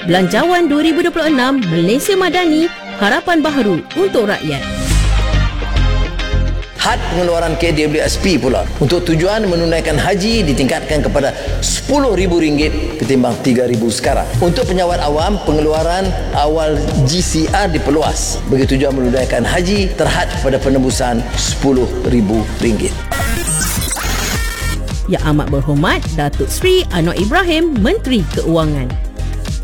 Belanjawan 2026 Malaysia Madani, harapan baharu untuk rakyat. Had pengeluaran KWSP pula untuk tujuan menunaikan haji ditingkatkan kepada RM10,000 ketimbang RM3,000 sekarang. Untuk penyawat awam, pengeluaran awal GCR diperluas bagi tujuan menunaikan haji terhad pada penembusan RM10,000. Yang amat berhormat Datuk Seri Anwar Ibrahim, Menteri Keuangan.